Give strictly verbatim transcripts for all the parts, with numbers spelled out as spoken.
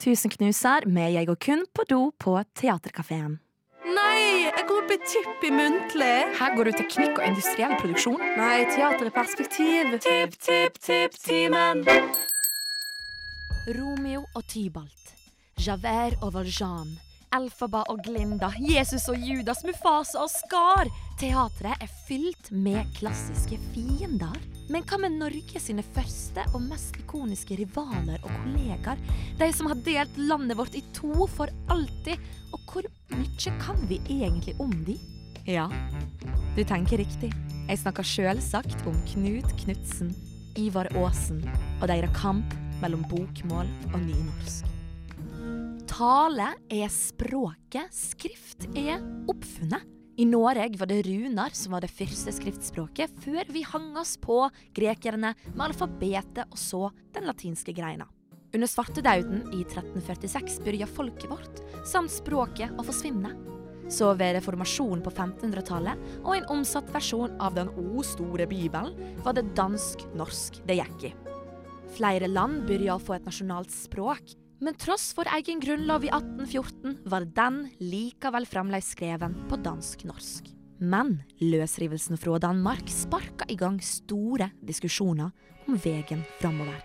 Tusen knuser med Jeg går kun på do på Teaterkaféen. Nei, jeg går opp i tipp i muntlig. Her går du teknikk og industriell produksjon. Nei, teater i perspektiv. Tipp, tipp, tipp, timen. Romeo og Tybalt, Javert og Valjean, Elfaba og Glinda, Jesus og Judas, Mufasa og Skar. Teatret er fylt med klassiske fiender. Men hva med Norge sine første og mest ikoniske rivaler og kollegaer? De som har delt landet vårt i to for alltid. Og hvor mye kan vi egentlig om de? Ja, du tenker riktig. Jeg snakker selvsagt om Knut Knudsen, Ivar Aasen og deres kamp mellom bokmål og nynorsk. Tale er språket, skrift er oppfunnet. I Norge var det runar som var det første skriftspråket, før vi hang oss på grekerne med alfabetet og så den latinske greina. Under svartedauden i tretten førtiseks begynte folket vårt, samt språket, å forsvinne. Så ved reformasjonen på femtenhundretallet og en omsatt versjon av den o store bibelen var det dansk-norsk det gikk i. Flere land begynte å få et nasjonalt språk, men tross for egen grunnlov i atten fjorten var den likevel fremdeles skreven på dansk-norsk. Men løsrivelsen fra Danmark sparka i gang store diskusjoner om veien framover.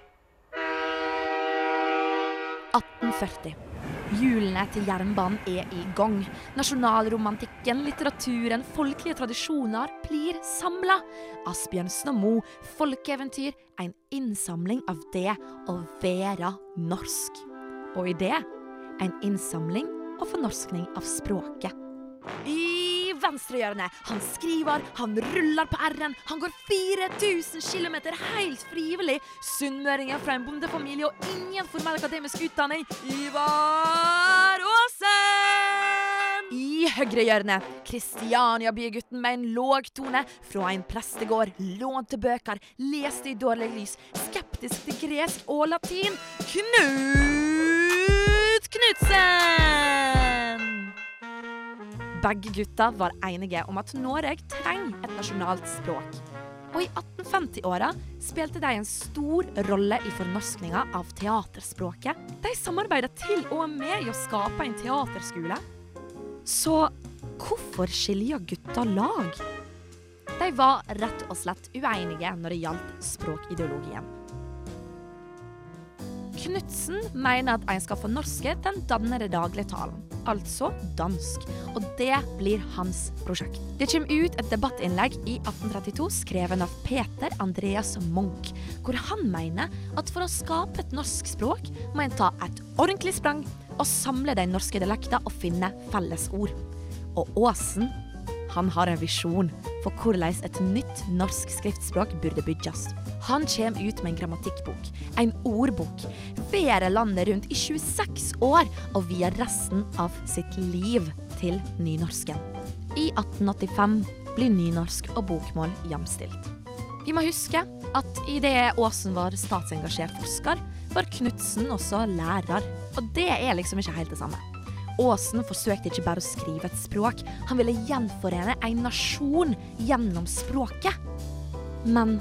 atten førti. Hjulene til jernbanen er i gang. Nasjonalromantikken, litteraturen, folkelige tradisjoner blir samlet. Asbjørnsen og Moe, folkeeventyr, en innsamling av det å være norsk. Og i det, en innsamling og fornorskning av språket. I venstrehjørnet, han skriver, han ruller på R-en, han går fire tusen kilometer helt frivillig. Sunnmøringen fra en bondefamilie og ingen formell akademisk utdanning. Ivar Aasen! I høyrehjørnet, Kristiania-bygutten med en låg tone fra en prestegård, lånte bøker, leste i dårlig lys, skeptisk til gresk og latin. Knut Knudsen! Begge gutta var enige om at Norge trenger et nasjonalt språk. Og i atten femti-åra spilte de en stor rolle i fornorskninga av teaterspråket. De samarbeidet til og med i å skape en teaterskole. Så hvorfor skiljer gutta lag? De var rett og slett uenige når det gjaldt språkideologien. Knudsen mener at en skal fornorske den dannede dagligtalen, altså dansk, og det blir hans prosjekt. Det kommer ut et debattinnlegg i atten trettito skreven av Peter Andreas Munch, hvor han mener at for å skape et norsk språk må en ta et ordentlig sprang og samle de norske dialekter og finne felles ord. Og Aasen, han har en visjon for hvordan et nytt norsk skriftspråk burde bygges. Han kommer ut med en grammatikkbok, en ordbok, være landet rundt i tjueseks år og via resten av sitt liv til nynorsken. I atten åttifem blir nynorsk og bokmål jamstilt. Vi må huske at i det Aasen var statsengasjert forsker, var Knudsen også lærer, og det er liksom ikke helt det samme. Aasen forsøkte ikke bare å skrive et språk, han ville gjenforene en nasjon gjennom språket. Men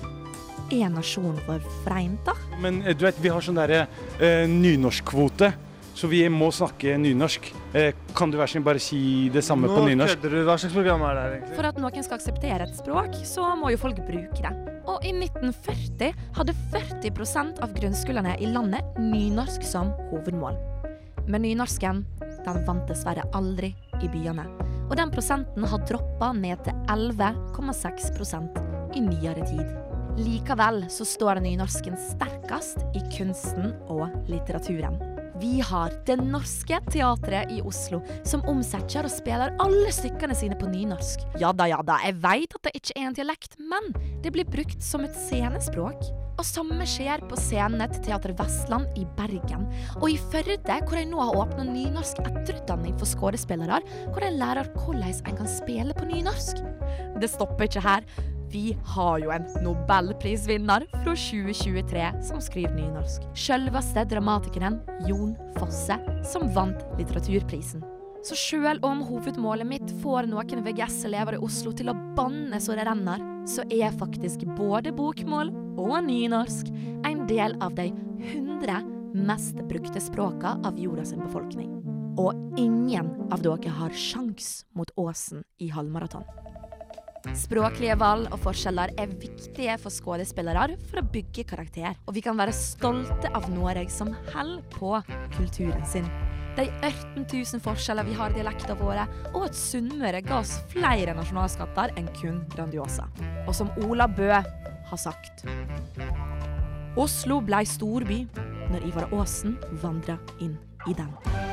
er nasjonen vår forent da? Men du vet, vi har sånn der eh, nynorskkvote, så vi må snakke nynorsk. Eh, kan du være sånn bare si det samme Nå på nynorsk? Nå kødder du, hva slags program er det her egentlig? For at noen skal akseptere et språk, så må jo folk bruke det. Og i nitten førti hadde førti prosent av grunnskolene i landet nynorsk som hovedmål. Men nynorsken, den vant dessverre aldri i byene. Og den prosenten har droppet ned til elleve komma seks prosent i nyere tid. Likevel så står nynorsken sterkest i kunsten og litteraturen. Vi har Det Norske Teatret i Oslo, som omsetter og spiller alle stykkene sine på nynorsk. Ja da, ja da, jeg vet at det ikke er en dialekt, men det blir brukt som et scenespråk. Og samme skjer på scenene til Teater Vestland i Bergen. Og i Førde, hvor de nå har åpnet nynorsk etterutdanning for skuespillere, hvor de lærer hvordan en kan spille på nynorsk. Det stopper ikke her. Vi har jo en Nobelprisvinner fra tjue tjuetre som skriver nynorsk. Selveste dramatikeren Jon Fosse, som vant litteraturprisen. Så selv om hovedmålet mitt får noen V G S-elever i Oslo til å banne så det renner, så er faktisk både bokmål og nynorsk en del av de hundre mest brukte språka av jorda sin befolkning. Og ingen av dere har sjans mot Åsen i halvmaraton. Språklige valg og forskjeller er viktige for skuespillere for å bygge karakter, og vi kan være stolte av Norge som holder på kulturen sin. De ørten tusen forskjeller vi har i dialekter våre, og at Sunnmøre ga oss flere nasjonalskatter enn kun Grandiosa. Og som Ola Bø har sagt, Oslo blei storby når Ivar Aasen vandret inn i den.